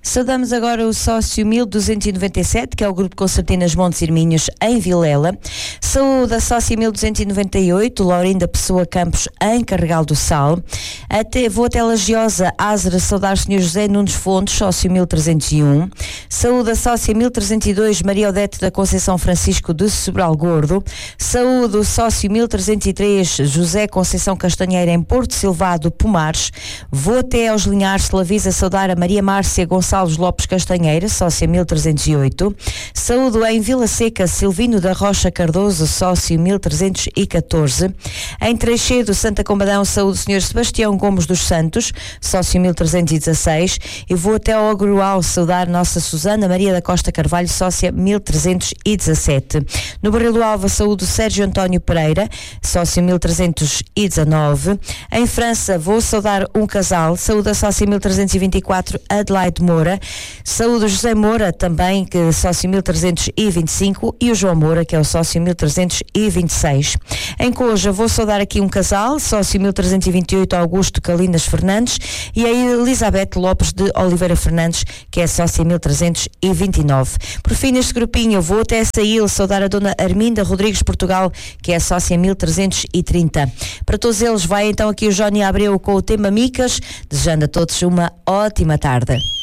Saudamos agora o sócio 1297, que é o Grupo Concertinas Montes Irminhos, em Vilela. Saúde a sócia 1298, Laurinda Pessoa Campos, em Carregal do Sal. Vou até Lagiosa, Ázara, saudar o Sr. José Nunes Fontes, sócio 1301. Saúde a sócia 1302, Maria Odete da Conceição Francisco de Sobral Gordo. Saúde o sócio 1303, José Conceição Castanheira, em Porto Silvado, Pomares. Vou até aos Linhares, Lavisa, saudar a Maria Márcia Gonçalves Lopes Castanheira, sócia 1308. Saúdo em Vila Seca, Silvino da Rocha Cardoso, sócio 1314. Em Treixedo, Santa Combadão, saúde o Sr. Sebastião Gomes dos Santos, sócio 1316. E vou até ao Agrual saudar Nossa Susana Maria da Costa Carvalho, sócia 1317. No Barril do Alva, saúde o Sérgio António Pereira, sócio 1319. Em França, vou saudar um casal, saúde a sócia 1324, Adelaide Moura. Saúde o José Moura, também, que é sócio 1325, e o João Moura, que é o sócio 1326. Em Coja, vou saudar aqui um casal, sócio 1328, Augusto Calinas Fernandes, e a Elizabeth Lopes de Oliveira Fernandes, que é sócia 1329. Por fim, neste grupinho, eu vou até essa ilha saudar a dona Arminda Rodrigues Portugal, que é sócia 1330. Para todos eles vai então aqui o Johnny Abreu com o tema Micas, desejando a todos uma ótima tarde.